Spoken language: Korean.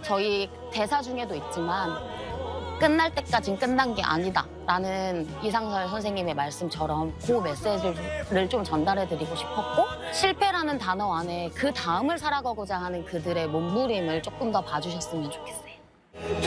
저희 대사 중에도 있지만 끝날 때까진 끝난 게 아니다라는 이상설 선생님의 말씀처럼 그 메시지를 좀 전달해드리고 싶었고 실패라는 단어 안에 그 다음을 살아가고자 하는 그들의 몸부림을 조금 더 봐주셨으면 좋겠어요.